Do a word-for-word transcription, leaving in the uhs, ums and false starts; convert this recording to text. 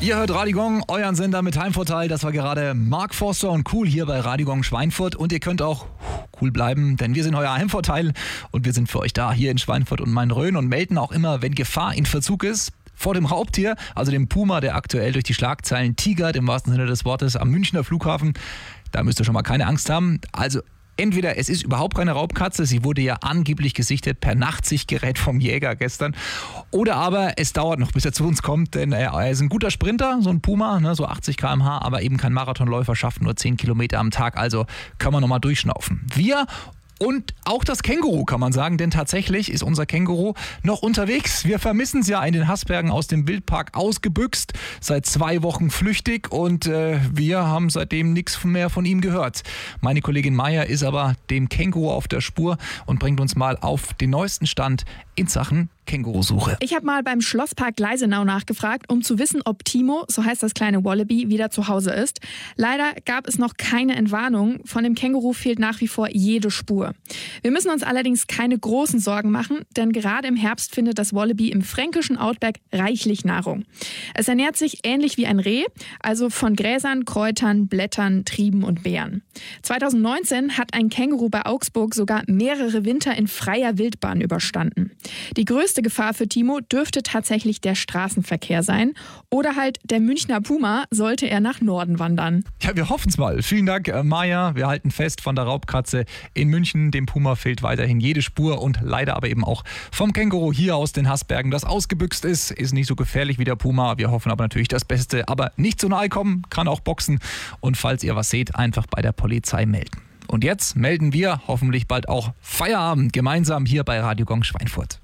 Ihr hört Radio Gong, euren Sender mit Heimvorteil. Das war gerade Mark Forster und Cool hier bei Radio Gong Schweinfurt. Und ihr könnt auch cool bleiben, denn wir sind euer Heimvorteil und wir sind für euch da hier in Schweinfurt und Main-Rhön und melden auch immer, wenn Gefahr in Verzug ist. Vor dem Raubtier, also dem Puma, der aktuell durch die Schlagzeilen tigert, im wahrsten Sinne des Wortes, am Münchner Flughafen. Da müsst ihr schon mal keine Angst haben. Also entweder es ist überhaupt keine Raubkatze, sie wurde ja angeblich gesichtet per Nachtsichtgerät vom Jäger gestern, oder aber es dauert noch, bis er zu uns kommt, denn er ist ein guter Sprinter, so ein Puma, ne, so achtzig Kilometer pro Stunde, aber eben kein Marathonläufer, schafft nur zehn Kilometer am Tag, also können wir nochmal durchschnaufen. Wir und auch das Känguru, kann man sagen, denn tatsächlich ist unser Känguru noch unterwegs. Wir vermissen es ja in den Haßbergen aus dem Wildpark ausgebüxt, seit zwei Wochen flüchtig und äh, wir haben seitdem nichts mehr von ihm gehört. Meine Kollegin Maya ist aber dem Känguru auf der Spur und bringt uns mal auf den neuesten Stand in Sachen Kängurusuche. Ich habe mal beim Schlosspark Gleisenau nachgefragt, um zu wissen, ob Timo, so heißt das kleine Wallaby, wieder zu Hause ist. Leider gab es noch keine Entwarnung. Von dem Känguru fehlt nach wie vor jede Spur. Wir müssen uns allerdings keine großen Sorgen machen, denn gerade im Herbst findet das Wallaby im fränkischen Outback reichlich Nahrung. Es ernährt sich ähnlich wie ein Reh, also von Gräsern, Kräutern, Blättern, Trieben und Beeren. zwanzig neunzehn hat ein Känguru bei Augsburg sogar mehrere Winter in freier Wildbahn überstanden. Die größte Gefahr für Timo dürfte tatsächlich der Straßenverkehr sein oder halt der Münchner Puma, sollte er nach Norden wandern. Ja, wir hoffen es mal. Vielen Dank, äh, Maja. Wir halten fest, von der Raubkatze in München, dem Puma fehlt weiterhin jede Spur und leider aber eben auch vom Känguru hier aus den Haßbergen, das ausgebüxt ist, ist nicht so gefährlich wie der Puma. Wir hoffen aber natürlich das Beste, aber nicht so nahe kommen, kann auch boxen und falls ihr was seht, einfach bei der Polizei melden. Und jetzt melden wir hoffentlich bald auch Feierabend gemeinsam hier bei Radio Gong Schweinfurt.